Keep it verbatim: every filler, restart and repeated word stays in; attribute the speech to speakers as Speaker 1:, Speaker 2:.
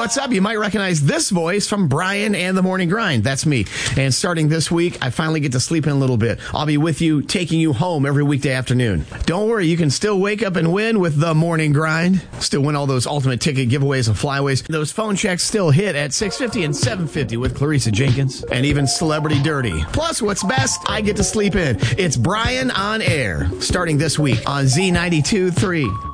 Speaker 1: what's up? You might recognize this voice from Brian and the Morning Grind. That's me. And starting this week, I finally get to sleep in a little bit. I'll be with you, taking you home every weekday afternoon. Don't worry, you can still wake up and win with the Morning Grind. Still win all those ultimate ticket giveaways and flyaways. Those phone checks still hit at six fifty and seven fifty with Clarissa Jenkins. And even Celebrity Dirty. Plus, what's best, I get to sleep in. It's Brian on Air, starting this week on Z ninety-two point three.